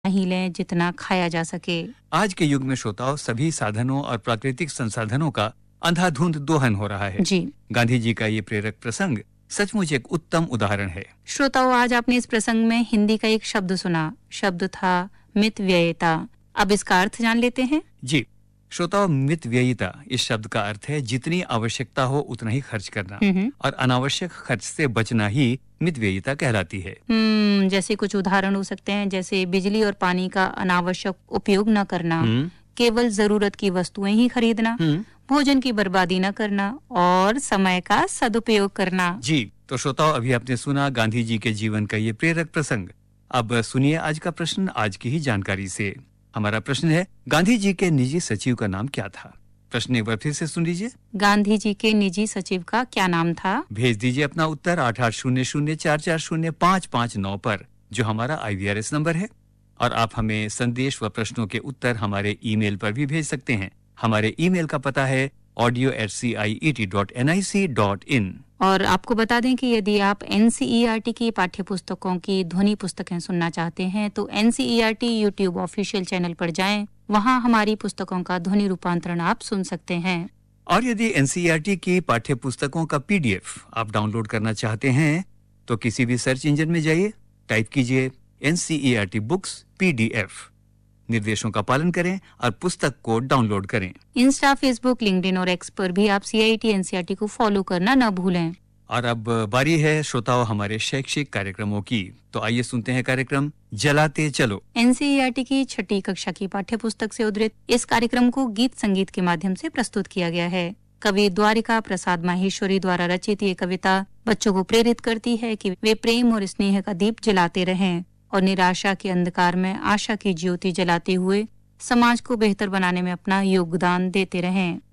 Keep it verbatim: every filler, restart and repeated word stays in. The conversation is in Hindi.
ही लें जितना खाया जा सके। आज के युग में श्रोताओं सभी साधनों और प्राकृतिक संसाधनों का अंधाधुंध दोहन हो रहा है। जी गांधी जी का ये प्रेरक प्रसंग सचमुच एक उत्तम उदाहरण है। श्रोताओं, आज आपने इस प्रसंग में हिंदी का एक शब्द सुना। शब्द था मितव्ययिता। अब इसका अर्थ जान लेते हैं। जी श्रोताओं, मितव्ययिता इस शब्द का अर्थ है जितनी आवश्यकता हो उतना ही खर्च करना और अनावश्यक खर्च से बचना ही मितव्ययिता कहलाती है। हम्म जैसे कुछ उदाहरण हो सकते हैं, जैसे बिजली और पानी का अनावश्यक उपयोग न करना, केवल जरूरत की वस्तुएं ही खरीदना, भोजन की बर्बादी न करना और समय का सदुपयोग करना। जी तो श्रोताओं, अभी आपने सुना गांधी जी के जीवन का ये प्रेरक प्रसंग। अब सुनिए आज का प्रश्न आज की ही जानकारी से। हमारा प्रश्न है, गांधी जी के निजी सचिव का नाम क्या था? प्रश्न एक बार फिर से सुन लीजिए। गांधी जी के निजी सचिव का क्या नाम था? भेज दीजिए अपना उत्तर आठ आठ शून्य शून्य चार चार शून्य पाँच पाँच नौ पर, जो हमारा आई वी आर एस नंबर है। और आप हमें संदेश व प्रश्नों के उत्तर हमारे ईमेल पर भी भेज सकते हैं। हमारे ईमेल का पता है audio eight C I E T dot N I C dot in. और आपको बता दें कि यदि आप N C E R T की पाठ्य पुस्तकों की ध्वनि पुस्तकें सुनना चाहते हैं तो N C E R T YouTube official channel पर जाएं। वहां हमारी पुस्तकों का ध्वनि रूपांतरण आप सुन सकते हैं। और यदि N C E R T की पाठ्य पुस्तकों का पी डी एफ आप डाउनलोड करना चाहते हैं तो किसी भी सर्च इंजन में जाइए, टाइप कीजिए N C E R T books P D F. निर्देशों का पालन करें और पुस्तक को डाउनलोड करें। इंस्टा, फेसबुक, लिंक्डइन और एक्स पर भी आप सी I T N C E R T को फॉलो करना न भूलें। और अब बारी है श्रोताओं हमारे शैक्षिक कार्यक्रमों की। तो आइए सुनते हैं कार्यक्रम जलाते चलो। N C E R T की छठी कक्षा की पाठ्य पुस्तक से उद्धृत इस कार्यक्रम को गीत संगीत के माध्यम से प्रस्तुत किया गया है। कवि द्वारिका प्रसाद माहेश्वरी द्वारा रचित ये कविता बच्चों को प्रेरित करती है कि वे प्रेम और स्नेह का दीप जलाते रहें और निराशा के अंधकार में आशा की ज्योति जलाते हुए समाज को बेहतर बनाने में अपना योगदान देते रहें।